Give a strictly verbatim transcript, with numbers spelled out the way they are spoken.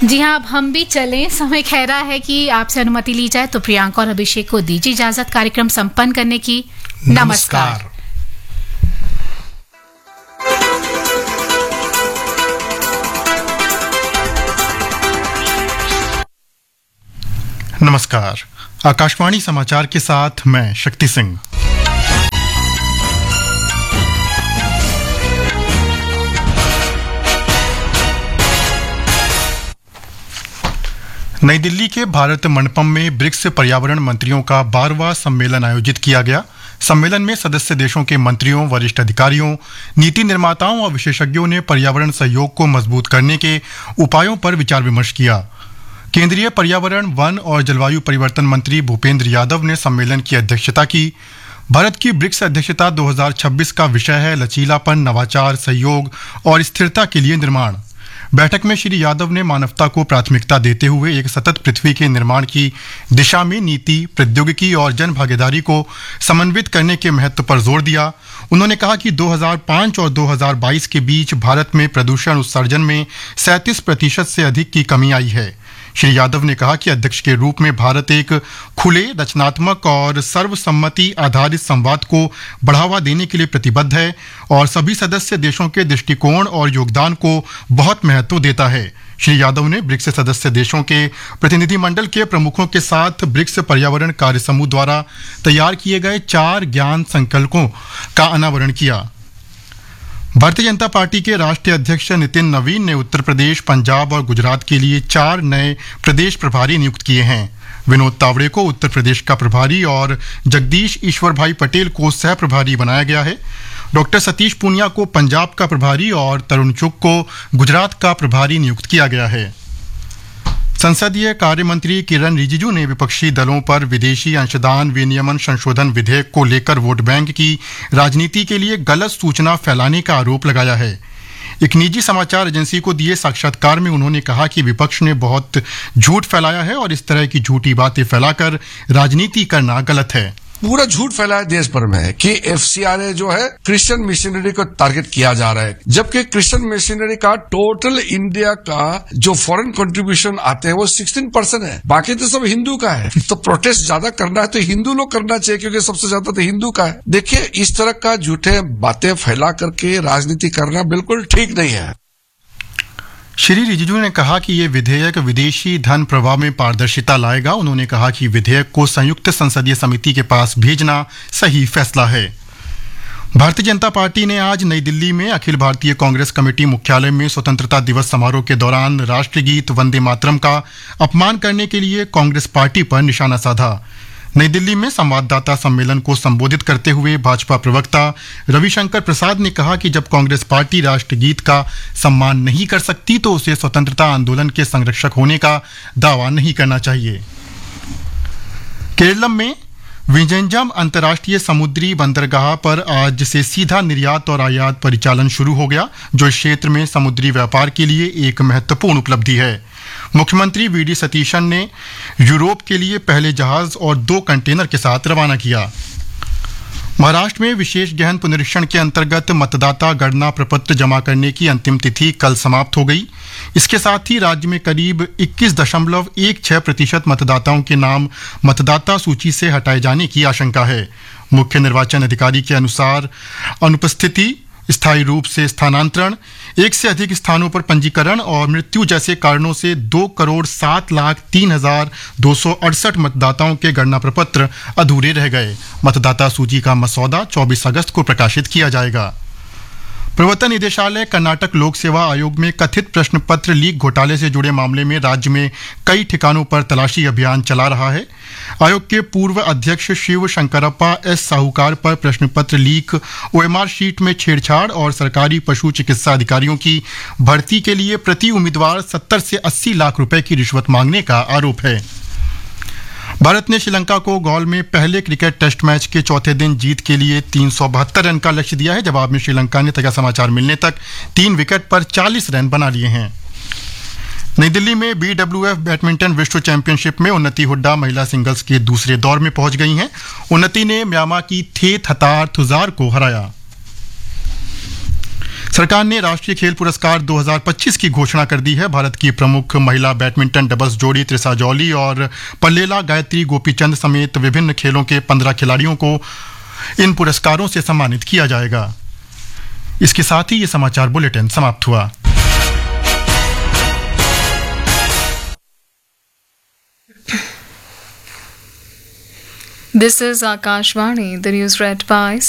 जी हाँ, अब हम भी चलें। समय कह रहा है कि आपसे अनुमति ली जाए, तो प्रियंका और अभिषेक को दीजिए इजाजत कार्यक्रम संपन्न करने की। नमस्कार। नमस्कार। आकाशवाणी समाचार के साथ मैं शक्ति सिंह। नई दिल्ली के भारत मंडपम में ब्रिक्स पर्यावरण मंत्रियों का बारहवां सम्मेलन आयोजित किया गया। सम्मेलन में सदस्य देशों के मंत्रियों, वरिष्ठ अधिकारियों, नीति निर्माताओं और विशेषज्ञों ने पर्यावरण सहयोग को मजबूत करने के उपायों पर विचार विमर्श किया। केंद्रीय पर्यावरण, वन और जलवायु परिवर्तन मंत्री भूपेंद्र यादव ने सम्मेलन की अध्यक्षता की। भारत की ब्रिक्स अध्यक्षता दो हज़ार छब्बीस का विषय है लचीलापन, नवाचार, सहयोग और स्थिरता के लिए निर्माण। बैठक में श्री यादव ने मानवता को प्राथमिकता देते हुए एक सतत पृथ्वी के निर्माण की दिशा में नीति, प्रौद्योगिकी और जन भागीदारी को समन्वित करने के महत्व पर जोर दिया। उन्होंने कहा कि दो हज़ार पाँच और दो हज़ार बाईस के बीच भारत में प्रदूषण उत्सर्जन में सैंतीस प्रतिशत से अधिक की कमी आई है। श्री यादव ने कहा कि अध्यक्ष के रूप में भारत एक खुले, रचनात्मक और सर्वसम्मति आधारित संवाद को बढ़ावा देने के लिए प्रतिबद्ध है और सभी सदस्य देशों के दृष्टिकोण और योगदान को बहुत महत्व देता है। श्री यादव ने ब्रिक्स सदस्य देशों के प्रतिनिधिमंडल के प्रमुखों के साथ ब्रिक्स पर्यावरण कार्य समूह द्वारा तैयार किए गए चार ज्ञान संकल्पों का अनावरण किया। भारतीय जनता पार्टी के राष्ट्रीय अध्यक्ष नितिन नवीन ने उत्तर प्रदेश, पंजाब और गुजरात के लिए चार नए प्रदेश प्रभारी नियुक्त किए हैं। विनोद तावड़े को उत्तर प्रदेश का प्रभारी और जगदीश ईश्वर भाई पटेल को सह प्रभारी बनाया गया है। डॉक्टर सतीश पूनिया को पंजाब का प्रभारी और तरुण चुग को गुजरात का प्रभारी नियुक्त किया गया है। संसदीय कार्य मंत्री किरण रिजिजू ने विपक्षी दलों पर विदेशी अंशदान विनियमन संशोधन विधेयक को लेकर वोट बैंक की राजनीति के लिए गलत सूचना फैलाने का आरोप लगाया है। एक निजी समाचार एजेंसी को दिए साक्षात्कार में उन्होंने कहा कि विपक्ष ने बहुत झूठ फैलाया है और इस तरह की झूठी बातें फैलाकर राजनीति करना गलत है। पूरा झूठ फैलाया देश भर में है कि एफसीआरए जो है क्रिश्चियन मिशनरी को टारगेट किया जा रहा है, जबकि क्रिश्चियन मिशनरी का टोटल इंडिया का जो फॉरेन कंट्रीब्यूशन आते हैं वो सोलह परसेंट है, बाकी तो सब हिंदू का है। तो प्रोटेस्ट ज्यादा करना है तो हिंदू लोग करना चाहिए, क्योंकि सबसे ज्यादा तो हिंदू का है। देखिए, इस तरह का झूठे बातें फैला करके राजनीति करना बिल्कुल ठीक नहीं है। श्री रिजिजू ने कहा कि ये विधेयक विदेशी धन प्रवाह में पारदर्शिता लाएगा। उन्होंने कहा कि विधेयक को संयुक्त संसदीय समिति के पास भेजना सही फैसला है। भारतीय जनता पार्टी ने आज नई दिल्ली में अखिल भारतीय कांग्रेस कमेटी मुख्यालय में स्वतंत्रता दिवस समारोह के दौरान राष्ट्रगीत वंदे मातरम का अपमान करने के लिए कांग्रेस पार्टी पर निशाना साधा। नई दिल्ली में संवाददाता सम्मेलन को संबोधित करते हुए भाजपा प्रवक्ता रविशंकर प्रसाद ने कहा कि जब कांग्रेस पार्टी राष्ट्रगीत का सम्मान नहीं कर सकती तो उसे स्वतंत्रता आंदोलन के संरक्षक होने का दावा नहीं करना चाहिए। केरलम में विंझेनम अंतर्राष्ट्रीय समुद्री बंदरगाह पर आज से सीधा निर्यात और आयात परिचालन शुरू हो गया, जो इस क्षेत्र में समुद्री व्यापार के लिए एक महत्वपूर्ण उपलब्धि है। मुख्यमंत्री वी डी सतीशन ने यूरोप के लिए पहले जहाज और दो कंटेनर के साथ रवाना किया। महाराष्ट्र में विशेष गहन पुनरीक्षण के अंतर्गत मतदाता गणना प्रपत्र जमा करने की अंतिम तिथि कल समाप्त हो गई। इसके साथ ही राज्य में करीब इक्कीस दशमलव एक छह प्रतिशत मतदाताओं के नाम मतदाता सूची से हटाए जाने की आशंका है। मुख्य निर्वाचन अधिकारी के अनुसार अनुपस्थिति, स्थायी रूप से स्थानांतरण, एक से अधिक स्थानों पर पंजीकरण और मृत्यु जैसे कारणों से दो करोड़ सात लाख तीन हजार दो सौ अड़सठ मतदाताओं के गणना प्रपत्र अधूरे रह गए। मतदाता सूची का मसौदा चौबीस अगस्त को प्रकाशित किया जाएगा। प्रवर्तन निदेशालय कर्नाटक लोक सेवा आयोग में कथित प्रश्न पत्र लीक घोटाले से जुड़े मामले में राज्य में कई ठिकानों पर तलाशी अभियान चला रहा है। आयोग के पूर्व अध्यक्ष शिव शंकरप्पा एस साहूकार पर प्रश्न पत्र लीक, ओएमआर शीट में छेड़छाड़ और सरकारी पशु चिकित्सा अधिकारियों की भर्ती के लिए प्रति उम्मीदवार सत्तर से अस्सी लाख रुपए की रिश्वत मांगने का आरोप है। भारत ने श्रीलंका को गौल में पहले क्रिकेट टेस्ट मैच के चौथे दिन जीत के लिए तीन सौ बहत्तर रन का लक्ष्य दिया है। जवाब में श्रीलंका ने ताजा समाचार मिलने तक तीन विकेट पर चालीस रन बना लिए हैं। नई दिल्ली में बी डब्ल्यू एफ बैडमिंटन विश्व चैंपियनशिप में उन्नति हुड्डा महिला सिंगल्स के दूसरे दौर में पहुंच गई हैं। उन्नति ने म्यांमार की थे थतार थुजार को हराया। सरकार ने राष्ट्रीय खेल पुरस्कार दो हज़ार पच्चीस की घोषणा कर दी है। भारत की प्रमुख महिला बैडमिंटन डबल्स जोड़ी त्रिशा जौली और पल्लेला गायत्री गोपीचंद समेत विभिन्न खेलों के पंद्रह खिलाड़ियों को इन पुरस्कारों से सम्मानित किया जाएगा। इसके साथ ही ये समाचार बुलेटिन समाप्त हुआ। This is Akashvani, the news read by